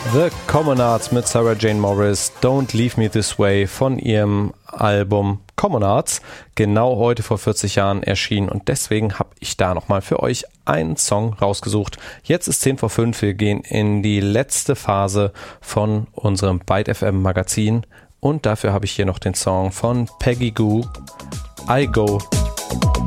The Commonards mit Sarah Jane Morris, Don't Leave Me This Way von ihrem Album Commonards, genau heute vor 40 Jahren erschienen, und deswegen habe ich da nochmal für euch einen Song rausgesucht. Jetzt ist 10 vor 5, wir gehen in die letzte Phase von unserem Byte FM Magazin und dafür habe ich hier noch den Song von Peggy Gou, I Go.